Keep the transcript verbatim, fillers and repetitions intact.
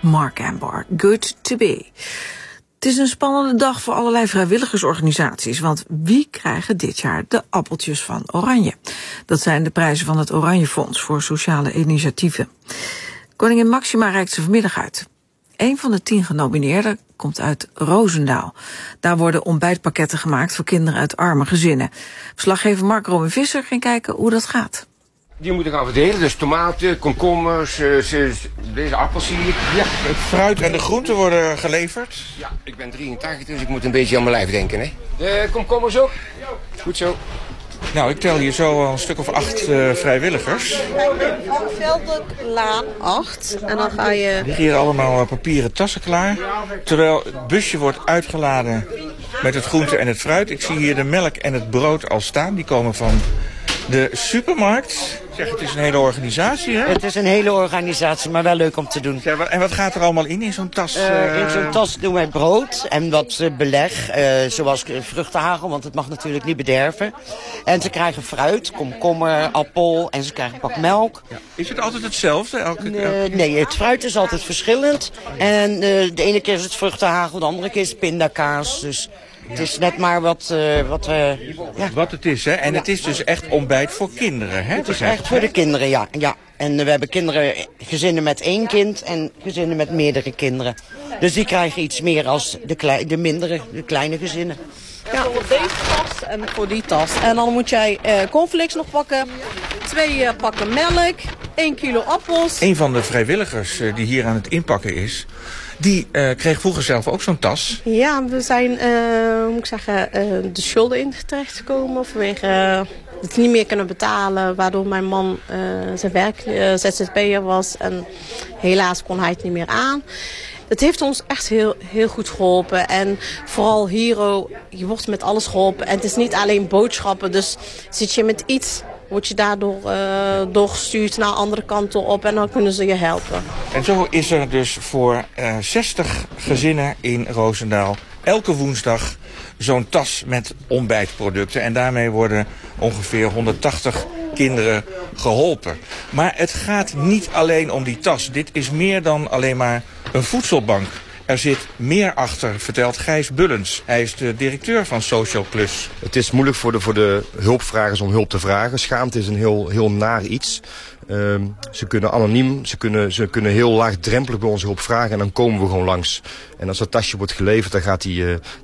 Mark Ambar, Good to Be. Het is een spannende dag voor allerlei vrijwilligersorganisaties, want wie krijgen dit jaar de appeltjes van Oranje? Dat zijn de prijzen van het Oranje Fonds voor Sociale Initiatieven. Koningin Máxima reikt ze vanmiddag uit. Een van de tien genomineerden komt uit Roosendaal. Daar worden ontbijtpakketten gemaakt voor kinderen uit arme gezinnen. Verslaggever Mark Robin Visser ging kijken hoe dat gaat. Die moeten gaan verdelen, dus tomaten, komkommers, uh, deze appels zie ik. Ja. Het fruit en de groenten worden geleverd. Ja, ik ben drieëntachtig, dus ik moet een beetje aan mijn lijf denken, hè. De komkommers ook? Goed zo. Nou, ik tel hier zo al een stuk of acht uh, vrijwilligers. Van Velderlaan acht. En dan ga je... Er liggen hier allemaal uh, papieren tassen klaar. Terwijl het busje wordt uitgeladen met het groente en het fruit. Ik zie hier de melk en het brood al staan. Die komen van de supermarkt. Zeg, het is een hele organisatie, hè? Het is een hele organisatie, maar wel leuk om te doen. Ja, en wat gaat er allemaal in, in zo'n tas? Uh, uh... In zo'n tas doen wij brood en wat uh, beleg, uh, zoals vruchtenhagel, want het mag natuurlijk niet bederven. En ze krijgen fruit, komkommer, appel en ze krijgen een pak melk. Ja. Is het altijd hetzelfde? Elke... Uh, nee, het fruit is altijd verschillend. En uh, de ene keer is het vruchtenhagel, de andere keer is het pindakaas, dus... Het is net maar wat... Uh, wat, uh, ja. wat het is, hè? En ja. Het is dus echt ontbijt voor kinderen, hè? Het is echt voor de kinderen, ja. ja. En uh, we hebben kinderen, gezinnen met één kind en gezinnen met meerdere kinderen. Dus die krijgen iets meer als de, klei, de mindere, de kleine gezinnen. Ja, voor deze tas en voor die tas. En dan moet jij uh, cornflakes nog pakken, twee uh, pakken melk, één kilo appels. Een van de vrijwilligers uh, die hier aan het inpakken is... Die uh, kreeg vroeger zelf ook zo'n tas. Ja, we zijn, uh, hoe moet ik zeggen, uh, de schulden in terecht gekomen vanwege uh, het niet meer kunnen betalen. Waardoor mijn man uh, zijn werk uh, Z Z P'er was en helaas kon hij het niet meer aan. Het heeft ons echt heel, heel goed geholpen. En vooral Hero, je wordt met alles geholpen. En het is niet alleen boodschappen, dus zit je met iets... word je daardoor uh, doorgestuurd naar andere kanten op en dan kunnen ze je helpen. En zo is er dus voor uh, zestig gezinnen in Roosendaal elke woensdag zo'n tas met ontbijtproducten. En daarmee worden ongeveer honderdtachtig kinderen geholpen. Maar het gaat niet alleen om die tas. Dit is meer dan alleen maar een voedselbank. Er zit meer achter, vertelt Gijs Bullens. Hij is de directeur van Social Plus. Het is moeilijk voor de, voor de hulpvragers om hulp te vragen. Schaamte is een heel, heel naar iets. Uh, ze kunnen anoniem, ze kunnen, ze kunnen heel laagdrempelig bij ons hulp vragen en dan komen we gewoon langs. En als dat tasje wordt geleverd, dan gaat die, uh,